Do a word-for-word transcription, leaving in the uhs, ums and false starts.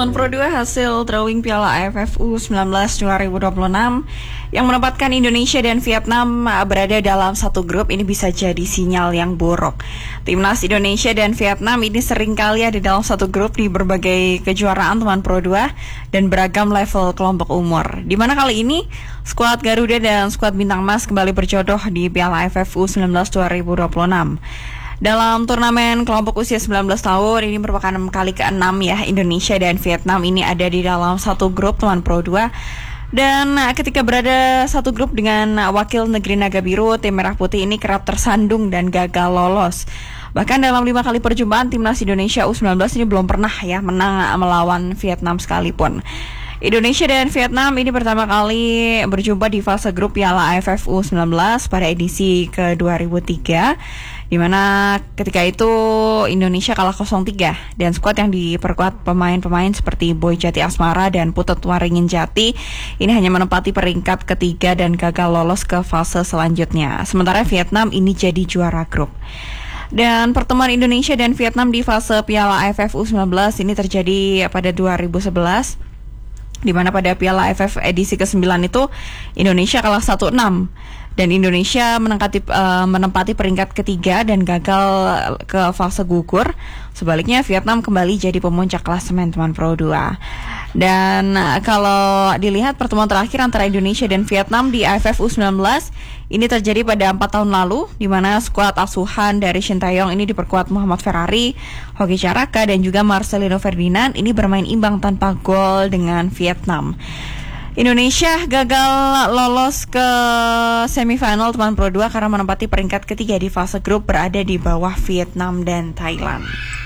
Teman Pro dua hasil drawing Piala A F F U sembilan belas dua ribu dua puluh enam yang menempatkan Indonesia dan Vietnam berada dalam satu grup ini bisa jadi sinyal yang buruk. Timnas Indonesia dan Vietnam ini seringkali ada dalam satu grup di berbagai kejuaraan Teman Pro dua dan beragam level kelompok umur. Di mana kali ini skuad Garuda dan skuad Bintang Emas kembali berjodoh di Piala A F F U sembilan belas dua ribu dua puluh enam. Dalam turnamen kelompok usia sembilan belas tahun ini merupakan kali keenam ya Indonesia dan Vietnam ini ada di dalam satu grup Teman Pro dua. Dan ketika berada satu grup dengan wakil negeri Naga Biru, tim Merah Putih ini kerap tersandung dan gagal lolos. Bahkan dalam lima kali perjumpaan timnas Indonesia U sembilan belas ini belum pernah ya menang melawan Vietnam sekalipun. Indonesia dan Vietnam ini pertama kali berjumpa di fase grup Piala A F F U sembilan belas pada edisi ke dua ribu tiga, di mana ketika itu Indonesia kalah nol tiga dan skuad yang diperkuat pemain-pemain seperti Boy Jati Asmara dan Putut Waringin Jati ini hanya menempati peringkat ketiga dan gagal lolos ke fase selanjutnya. Sementara Vietnam ini jadi juara grup. Dan pertemuan Indonesia dan Vietnam di fase Piala A F F U sembilan belas ini terjadi pada dua ribu sebelas, di mana pada Piala A F F edisi kesembilan itu Indonesia kalah satu enam dan Indonesia menempati, uh, menempati peringkat ketiga dan gagal ke fase gugur. Sebaliknya Vietnam kembali jadi pemuncak klasemen Teman Pro dua. Dan uh, kalau dilihat pertemuan terakhir antara Indonesia dan Vietnam di A F F U sembilan belas ini terjadi pada empat tahun lalu, di mana skuad asuhan dari Shin Tae-yong ini diperkuat Muhammad Ferrari, Hoki Caraka dan juga Marcelino Ferdinand ini bermain imbang tanpa gol dengan Vietnam. Indonesia gagal lolos ke semifinal Teman Pro dua karena menempati peringkat ketiga di fase grup berada di bawah Vietnam dan Thailand.